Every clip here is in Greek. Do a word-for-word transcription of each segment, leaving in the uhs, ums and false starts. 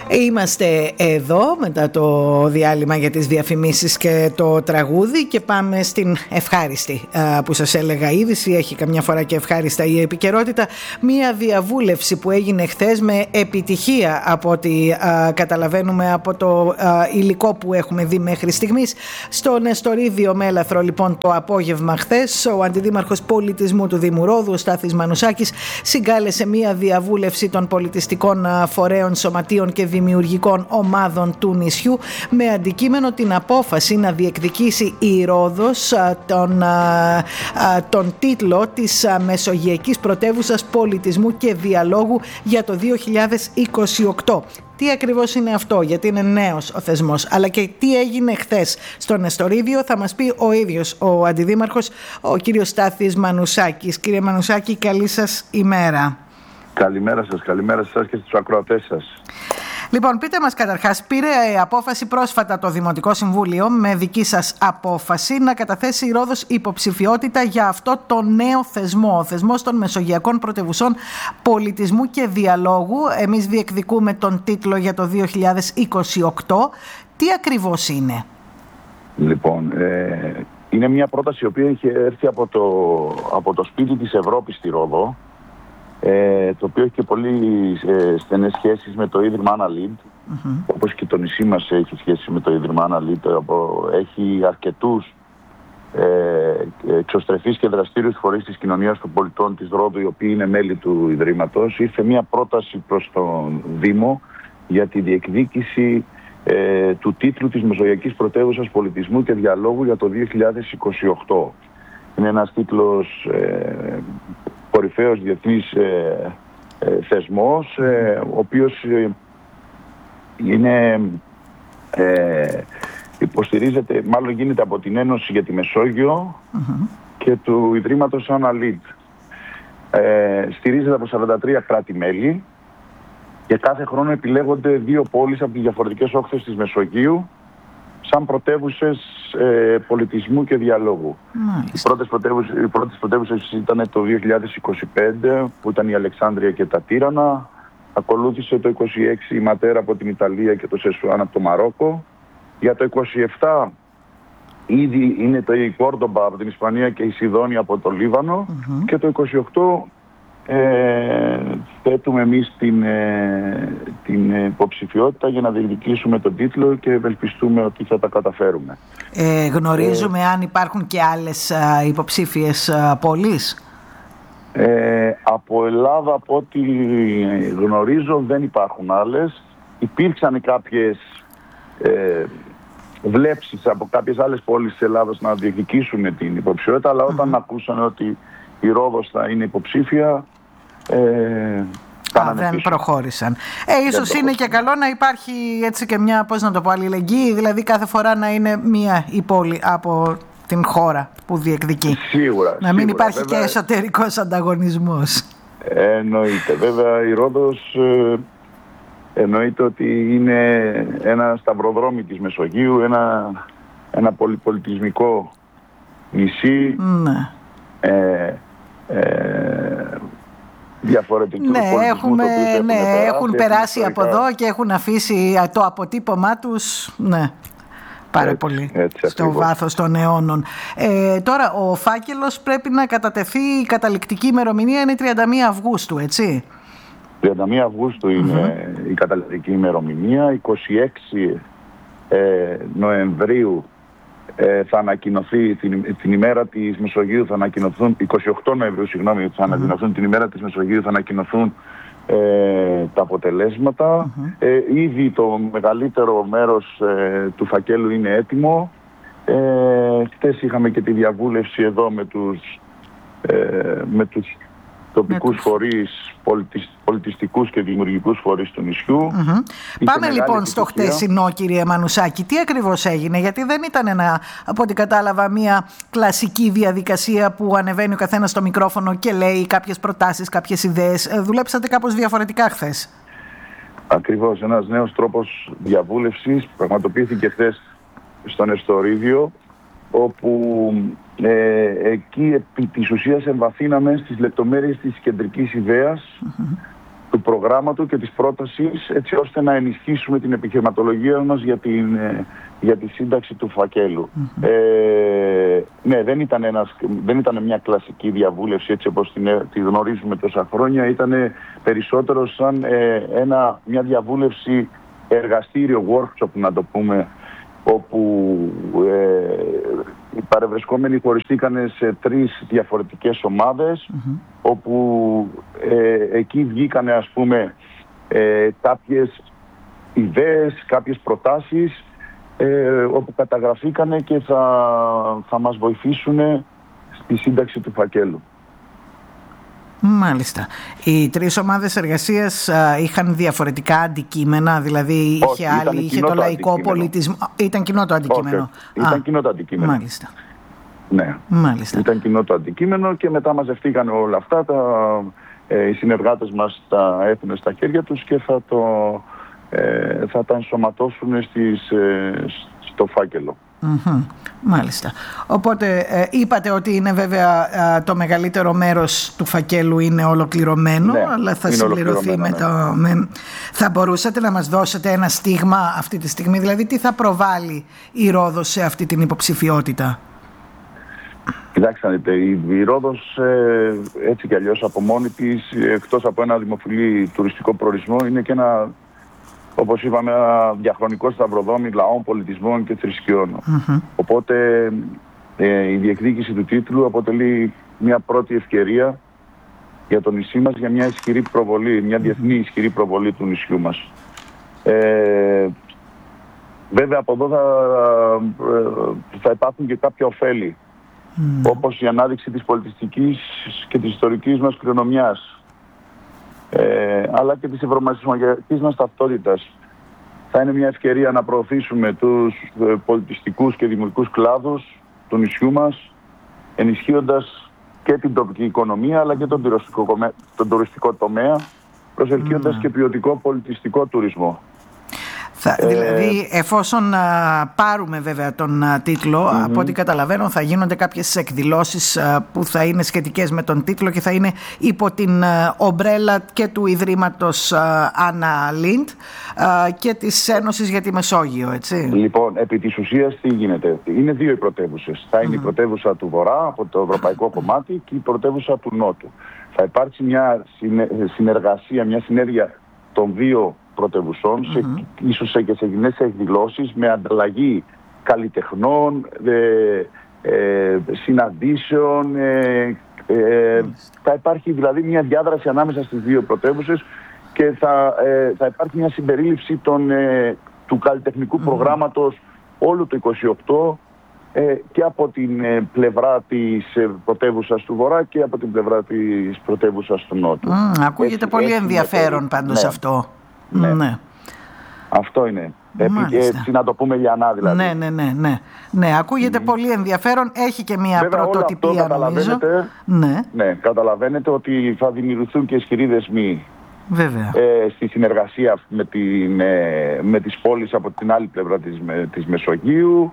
Είμαστε εδώ μετά το διάλειμμα για τις διαφημίσεις και το τραγούδι και πάμε στην ευχάριστη που σας έλεγα είδηση. Έχει καμιά φορά και ευχάριστα η επικαιρότητα. Μία διαβούλευση που έγινε χθες με επιτυχία από ό,τι καταλαβαίνουμε από το υλικό που έχουμε δει μέχρι στιγμής. Στο Νεστορίδιο Μέλαθρο λοιπόν το απόγευμα χθες ο Αντιδήμαρχος Πολιτισμού του Δήμου Ρόδου, ο Στάθης Μανουσάκης, συγκάλεσε μία διαβούλευση των πολιτιστικών φορέων, σωματείων και δημιουργικών ομάδων του νησιού με αντικείμενο την απόφαση να διεκδικήσει η Ρόδος τον, τον τίτλο της Μεσογειακής Πρωτεύουσας Πολιτισμού και Διαλόγου για το δύο χιλιάδες είκοσι οκτώ. Τι ακριβώς είναι αυτό, γιατί είναι νέος ο θεσμός, αλλά και τι έγινε χθες στο Νεστορίδιο θα μας πει ο ίδιος ο Αντιδήμαρχος, ο κύριος Στάθης Μανουσάκης. Κύριε Μανουσάκη, καλή σας ημέρα. Καλημέρα σας, καλημέρα σας και στους ακροατές σας. Λοιπόν, πείτε μας καταρχάς, πήρε απόφαση πρόσφατα το Δημοτικό Συμβούλιο με δική σας απόφαση να καταθέσει η Ρόδος υποψηφιότητα για αυτό το νέο θεσμό, ο θεσμός των Μεσογειακών Πρωτευουσών Πολιτισμού και Διαλόγου. Εμείς διεκδικούμε τον τίτλο για το δύο χιλιάδες είκοσι οκτώ. Τι ακριβώς είναι? Λοιπόν, ε, είναι μια πρόταση η οποία είχε έρθει από το, από το σπίτι της Ευρώπης στη Ρόδο, Ε, το οποίο έχει και πολύ ε, στενές σχέσεις με το Ίδρυμα Αναλύντ, mm-hmm. όπως και το νησί μας έχει σχέση με το Ίδρυμα Αναλύντ. Έχει αρκετούς ε, εξωστρεφείς και δραστήριους φορείς της κοινωνίας των πολιτών της Ρόδου, οι οποίοι είναι μέλη του Ιδρύματος. Ήρθε μια πρόταση προς τον Δήμο για τη διεκδίκηση ε, του τίτλου της Μεσογειακής Πρωτεύουσας Πολιτισμού και Διαλόγου για το δύο χιλιάδες είκοσι οκτώ. Είναι ένας τίτλος ε, κορυφαίος διεθνής ε, ε, θεσμός, ε, ο οποίος ε, είναι, ε, υποστηρίζεται, μάλλον γίνεται από την Ένωση για τη Μεσόγειο mm-hmm. και του Ιδρύματος Αναλύντ. Ε, στηρίζεται από σαράντα τρία κράτη-μέλη και κάθε χρόνο επιλέγονται δύο πόλεις από τις διαφορετικές όχθες της Μεσογείου σαν πρωτεύουσες ε, πολιτισμού και διαλόγου. Mm. Οι πρώτες πρωτεύουσες, οι πρώτες πρωτεύουσες ήταν το δύο χιλιάδες είκοσι πέντε, που ήταν η Αλεξάνδρεια και τα Τύρανα. Ακολούθησε το είκοσι έξι η Ματέρα από την Ιταλία και το Σεσουάν από το Μαρόκο. Για το είκοσι επτά ήδη είναι το η Κόρντομπα από την Ισπανία και η Σιδόνια από το Λίβανο. Mm-hmm. Και το είκοσι οκτώ Ε, θέτουμε εμείς την, ε, την υποψηφιότητα για να διεκδικήσουμε τον τίτλο και ευελπιστούμε ότι θα τα καταφέρουμε. Ε, γνωρίζουμε ε, αν υπάρχουν και άλλες α, υποψήφιες α, πόλεις? Ε, από Ελλάδα, από ό,τι γνωρίζω, δεν υπάρχουν άλλες. Υπήρξαν κάποιες ε, βλέψεις από κάποιες άλλες πόλεις της Ελλάδας να διεκδικήσουν την υποψηφιότητα, αλλά όταν mm-hmm. ακούσαν ότι η Ρόδος θα είναι υποψήφια, Ε, Α, δεν προχώρησαν. Ε, ίσως δεν είναι και καλό να υπάρχει έτσι και μια, πώς να το πω, αλληλεγγύη, δηλαδή κάθε φορά να είναι μία η πόλη από την χώρα που διεκδικεί. Σίγουρα. Να μην σίγουρα, υπάρχει βέβαια, και εσωτερικός ανταγωνισμός. Εννοείται. Βέβαια η Ρόδος ε, εννοείται ότι είναι ένα σταυροδρόμι της Μεσογείου, ένα, ένα πολυπολιτισμικό νησί. Ναι. Ε, ε, διαφορετικού ναι, πολιτισμού, έχουμε, έχουν ναι, περάσει, έχουν περάσει έχουν από εδώ και έχουν αφήσει το αποτύπωμά τους, ναι, πάρα έτσι, πολύ έτσι, στο ακριβώς. βάθος των αιώνων. Ε, τώρα ο φάκελος πρέπει να κατατεθεί, η καταληκτική ημερομηνία είναι τριάντα μία Αυγούστου, έτσι? τριάντα μία Αυγούστου είναι mm-hmm. η καταληκτική ημερομηνία. είκοσι έξι ε, Νοεμβρίου Ε, θα ανακοινωθεί την, την ημέρα της Μεσογείου, θα ανακοινωθούν είκοσι οκτώ Νοεμβρίου, συγγνώμη, θα ανακοινωθούν mm-hmm. την ημέρα της Μεσογείου, θα ανακοινωθούν ε, τα αποτελέσματα. Mm-hmm. Ε, ήδη το μεγαλύτερο μέρος ε, του φακέλου είναι έτοιμο. Ε, χτες είχαμε και τη διαβούλευση εδώ με τους, ε, με τους τοπικούς φορείς, πολιτισ, πολιτιστικούς και δημιουργικούς φορείς του νησιού. Mm-hmm. Πάμε λοιπόν στο χτεσινό, κύριε Μανουσάκη. Τι ακριβώς έγινε? Γιατί δεν ήταν ένα, από ό,τι κατάλαβα, μια κλασική διαδικασία που ανεβαίνει ο καθένας στο μικρόφωνο και λέει κάποιες προτάσεις, κάποιες ιδέες. Ε, δουλέψατε κάπως διαφορετικά χθες. Ακριβώς. Ένας νέος τρόπος διαβούλευσης πραγματοποιήθηκε χθες στο Νεστορίδιο, όπου ε, εκεί επί της ουσίας εμβαθύναμε στις λεπτομέρειες της κεντρικής ιδέας mm-hmm. του προγράμματος και της πρότασης, έτσι ώστε να ενισχύσουμε την επιχειρηματολογία μας για, την, για τη σύνταξη του φακέλου. Mm-hmm. Ε, ναι, δεν ήταν, ένας, δεν ήταν μια κλασική διαβούλευση έτσι όπως την, τη γνωρίζουμε τόσα χρόνια. Ήταν περισσότερο σαν ε, ένα, μια διαβούλευση εργαστήριο, workshop να το πούμε, όπου ε, οι παρευρισκόμενοι χωριστήκαν σε τρεις διαφορετικές ομάδες, mm-hmm. όπου ε, εκεί βγήκανε, ας πούμε, ε, κάποιες ιδέες, κάποιες προτάσεις, ε, όπου καταγραφήκανε και θα, θα μας βοηθήσουν στη σύνταξη του φακέλου. Μάλιστα. Οι τρεις ομάδες εργασίας α, είχαν διαφορετικά αντικείμενα, δηλαδή είχε, Όχι, άλλη, είχε το λαϊκό αντικείμενο. Πολιτισμό. Ήταν κοινό το αντικείμενο. Όχι, ήταν Α, κοινό το αντικείμενο. Μάλιστα. Ναι, μάλιστα. Ήταν κοινό το αντικείμενο και μετά μαζευτήκαν όλα αυτά. Τα, ε, οι συνεργάτες μας τα έφεραν στα χέρια τους και θα, το, ε, θα τα ενσωματώσουν στις, ε, στο φάκελο. Mm-hmm. Μάλιστα. Οπότε ε, είπατε ότι είναι βέβαια ε, το μεγαλύτερο μέρος του φακέλου είναι ολοκληρωμένο, ναι, αλλά θα συμπληρωθεί με ναι. το... Με... Θα μπορούσατε να μας δώσετε ένα στίγμα αυτή τη στιγμή, δηλαδή τι θα προβάλλει η Ρόδος σε αυτή την υποψηφιότητα? Κοιτάξτε, η, η Ρόδος ε, έτσι κι αλλιώς από μόνη της, εκτός από ένα δημοφιλή τουριστικό προορισμό, είναι και ένα, όπως είπαμε, ένα διαχρονικό σταυροδρόμι λαών, πολιτισμών και θρησκειών. Mm-hmm. Οπότε ε, η διεκδίκηση του τίτλου αποτελεί μια πρώτη ευκαιρία για το νησί μας για μια ισχυρή προβολή, μια διεθνή ισχυρή προβολή του νησιού μας. Ε, βέβαια από εδώ θα, θα υπάρχουν και κάποια ωφέλη, mm. όπως η ανάδειξη της πολιτιστικής και της ιστορικής μας κληρονομιάς, Ε, αλλά και της ευρωμασισμογειακής μας ταυτότητας. Θα είναι μια ευκαιρία να προωθήσουμε τους ε, πολιτιστικούς και δημιουργικούς κλάδους του νησιού μας, ενισχύοντας και την τοπική οικονομία αλλά και τον τουριστικό, τον τουριστικό τομέα, προσελκύοντας mm. και ποιοτικό πολιτιστικό τουρισμό. Θα, δηλαδή εφόσον α, πάρουμε βέβαια τον α, τίτλο, mm-hmm. από ό,τι καταλαβαίνω θα γίνονται κάποιες εκδηλώσεις α, που θα είναι σχετικές με τον τίτλο και θα είναι υπό την α, ομπρέλα και του Ιδρύματος Άννα Λιντ και της Ένωσης για τη Μεσόγειο, έτσι. Λοιπόν, επί της ουσίας τι γίνεται? Είναι δύο οι πρωτεύουσες. Θα είναι mm-hmm. η πρωτεύουσα του Βορρά από το ευρωπαϊκό κομμάτι και η πρωτεύουσα του Νότου. Θα υπάρξει μια συνεργασία, μια συνέργεια των δύο πρωτεύουσών, mm-hmm. σε, ίσως και σε κοινές εκδηλώσεις με ανταλλαγή καλλιτεχνών, ε, ε, συναντήσεων. Ε, ε, mm-hmm. Θα υπάρχει δηλαδή μια διάδραση ανάμεσα στις δύο πρωτεύουσες και θα, ε, θα υπάρχει μια συμπερίληψη των, ε, του καλλιτεχνικού mm-hmm. προγράμματος όλου το είκοσι οκτώ ε, και από την ε, πλευρά της ε, πρωτεύουσας του Βορρά και από την πλευρά της πρωτεύουσας του Νότου. Mm, ακούγεται έτσι, πολύ έτσι ενδιαφέρον πάντως ναι. αυτό. Ναι. ναι. Αυτό είναι. Έτσι να το πούμε λιανά δηλαδή. Ναι, ναι, ναι. ναι. ναι ακούγεται mm. πολύ ενδιαφέρον. Έχει και μια βέβαια, πρωτοτυπία νομίζω. Ναι. ναι, καταλαβαίνετε ότι θα δημιουργηθούν και ισχυροί δεσμοί. Βέβαια. Ε, στη συνεργασία με, την, ε, με τις πόλεις από την άλλη πλευρά της, με, της Μεσογείου.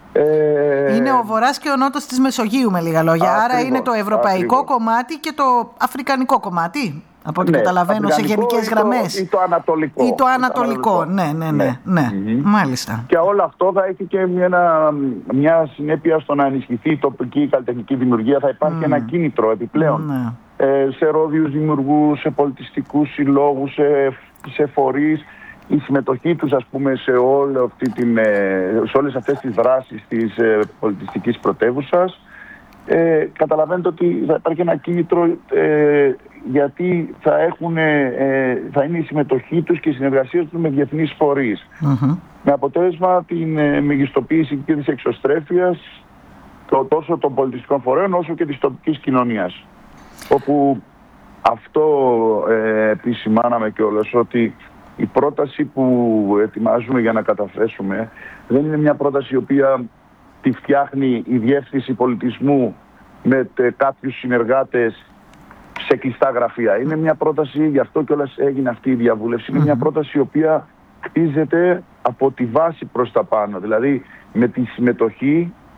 Ε... Είναι ο Βορράς και ο Νότος της Μεσογείου με λίγα λόγια. Ακριβώς, άρα είναι το ευρωπαϊκό ακριβώς. κομμάτι και το αφρικανικό κομμάτι. Από ό,τι ναι, καταλαβαίνω σε γενικές γραμμές. Ή το ανατολικό. Ή το ανατολικό, ναι, ναι, ναι, ναι, ναι. Mm-hmm. μάλιστα. Και όλο αυτό θα έχει και μια, μια συνέπεια στο να ενισχυθεί η τοπική καλλιτεχνική δημιουργία. Θα υπάρχει mm. ένα κίνητρο επιπλέον mm. ε, σε ρόδιους δημιουργούς, σε πολιτιστικούς συλλόγους, σε, σε φορείς. Η συμμετοχή τους, ας πούμε, σε, όλη αυτή την, σε όλες αυτές τις δράσεις της ε, πολιτιστικής πρωτεύουσας. Ε, καταλαβαίνετε ότι θα υπάρχει ένα κίνητρο ε, γιατί θα, έχουν, ε, θα είναι η συμμετοχή τους και η συνεργασία τους με διεθνείς φορείς. Mm-hmm. Με αποτέλεσμα την ε, μεγιστοποίηση και της εξωστρέφειας το, τόσο των πολιτιστικών φορέων όσο και της τοπικής κοινωνίας. Όπου αυτό ε, επισημάναμε κιόλας, ότι η πρόταση που ετοιμάζουμε για να καταθέσουμε δεν είναι μια πρόταση η οποία τη φτιάχνει η Διεύθυνση Πολιτισμού με τε, κάποιους συνεργάτες σε κλειστά γραφεία. Είναι μια πρόταση, γι' αυτό κιόλας έγινε αυτή η διαβούλευση, είναι μια πρόταση η οποία χτίζεται από τη βάση προς τα πάνω. Δηλαδή με τη συμμετοχή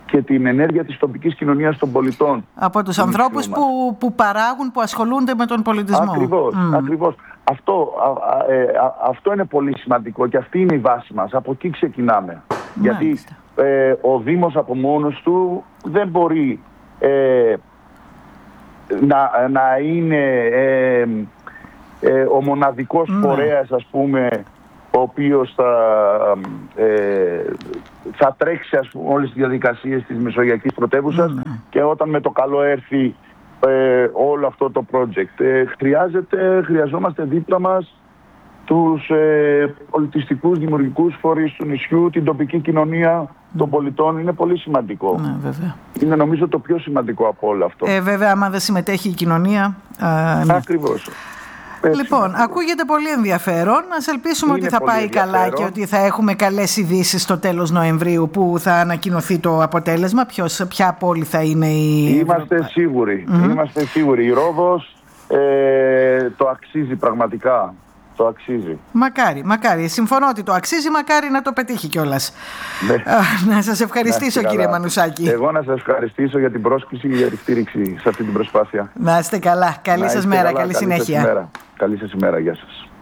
και την ενέργεια της τοπικής κοινωνίας των πολιτών. Από τους ανθρώπους που, που παράγουν, που ασχολούνται με τον πολιτισμό. Ακριβώς, mm. ακριβώς. Αυτό, α, α, ε, α, αυτό είναι πολύ σημαντικό και αυτή είναι η βάση μας. Από εκεί ξεκινάμε. Μάλιστα. Γιατί ε, ο Δήμος από μόνος του δεν μπορεί ε, να, να είναι ε, ε, ο μοναδικός mm. φορέας, ας πούμε, ο οποίος θα, ε, θα τρέξει, ας πούμε, όλες τις διαδικασίες της Μεσογειακής Πρωτεύουσας mm. και όταν με το καλό έρθει ε, όλο αυτό το project. Ε, χρειάζεται, χρειαζόμαστε δίπλα μας τους ε, πολιτιστικούς, δημιουργικούς φορείς του νησιού, την τοπική κοινωνία mm. των πολιτών. Είναι πολύ σημαντικό. Ναι, βέβαια. Είναι νομίζω το πιο σημαντικό από όλο αυτό. Ε, βέβαια, άμα δεν συμμετέχει η κοινωνία... Α, ναι. Ακριβώς. Λοιπόν, ακούγεται πολύ ενδιαφέρον. Ας ελπίσουμε είναι ότι θα πάει καλά και ότι θα έχουμε καλές ειδήσεις στο τέλος Νοεμβρίου που θα ανακοινωθεί το αποτέλεσμα. Ποιος, ποια πόλη θα είναι η... Είμαστε σίγουροι. Mm-hmm. Είμαστε σίγουροι. Η Ρόδος ε, το αξίζει πραγματικά. Το αξίζει. Μακάρι, μακάρι. Συμφωνώ ότι το αξίζει, μακάρι να το πετύχει κιόλας. Ναι. Να σας ευχαριστήσω, κύριε καλά. Μανουσάκη. Εγώ να σας ευχαριστήσω για την πρόσκληση και για τη στήριξη σε αυτή την προσπάθεια. Να είστε καλά. Καλή σας μέρα, καλά, καλή, καλή συνέχεια. Σας ημέρα. Καλή σας ημέρα. Γεια σας.